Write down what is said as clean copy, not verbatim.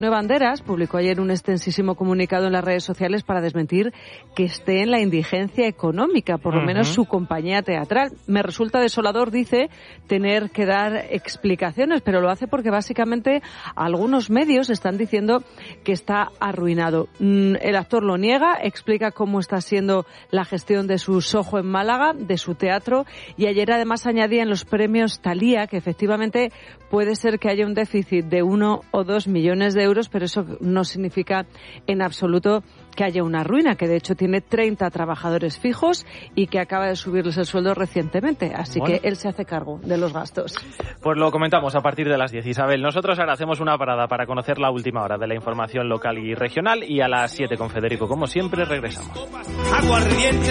Banderas publicó ayer un extensísimo comunicado en las redes sociales para desmentir que esté en la indigencia económica, por lo menos su compañía teatral. Me resulta desolador, dice, tener que dar explicaciones, pero lo hace porque básicamente algunos medios están diciendo que está arruinado. El actor lo niega, explica cómo está siendo la gestión de su Soho en Málaga, de su teatro, y ayer además añadía en los premios Thalía que efectivamente puede ser que haya un déficit de 1 o 2 millones de euros, pero eso no significa en absoluto que haya una ruina, que de hecho tiene 30 trabajadores fijos y que acaba de subirles el sueldo recientemente, así que él se hace cargo de los gastos. Pues lo comentamos a partir de las 10, Isabel. Nosotros ahora hacemos una parada para conocer la última hora de la información local y regional, y a las 7 con Federico, como siempre, regresamos. Aguardiente.